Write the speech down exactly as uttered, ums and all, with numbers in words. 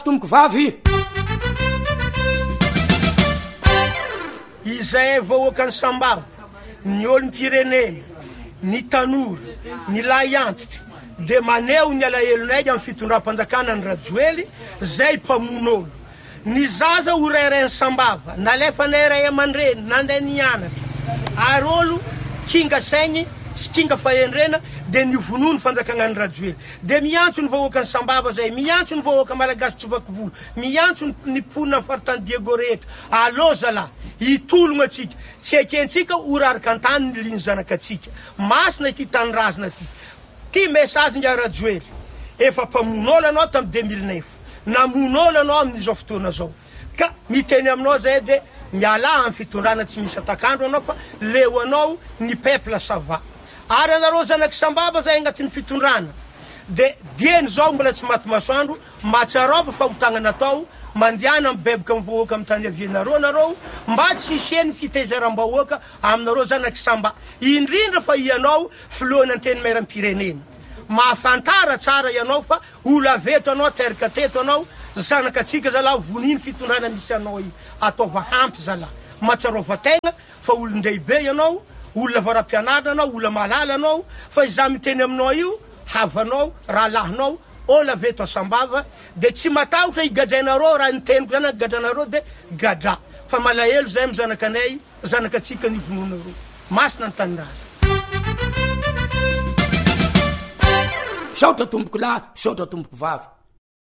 tomboko vavy izay vahoakany Sambava ny olom-pirenena ny tanora ny lahy antitra de maneho ny alahelonay amin'ny fitondram-panjakana ny Rajoely zay mpamon'olo ny zaza urairay Sambava nalefa ny ray aman-dreny nandeha nianatra ary olo kinga saigny sy kinga fahendrena de nivonono fanjakana ny Rajoely de miantso ny vahoakany Sambava zay miantso ny vahoaka malagasy Tsovakovolo miantso ny ponina faritany Diego rehetra allo zala itologna atsika tsy ekentsika uraraka antany ny liny zanakatsika masina ity tanorazana ty ty message nga Rajoely efa mpamon'olo anao tam deux mille neuf namon'olo anao amin'izao fotoana zao ka miteny aminao zay de miala amin'ny fitondrana tsy misy atakandro anao fa leo anao ny peuple sava ary anareo zanaky Sambava zay agnatin'ny fitondrana de dieny zao mbola tsy maty masoandro matsarova fa hotagnana atao mandiana mibebaka mivoaka amin'ny tany avianareo nareo mba tsy hisiany fitaizaram-bahoaka aminareo zanaky Samba indrindra fa ianao filohan'ny anteny mairaam-pirenena mahafantara tsara ianao fa olo aveto anao teraka teto anao zanakatsika zala voniny fitondrana misy anao i ataova hampy zala matsarova tegna fa olon-dehibe ianao olona varam-pianarana anao olona malala anao fa iza miteny aminao io havanao rahalahinao olo aveto Sambava de tsy matahotra igadrainareo raha niteniko zany gadranareo de gadra fa malahelo zay amin'ny zanakanay zanakatsika nivononareo masina ny taniraza saotra tomboko lahy saotra tomboko vavy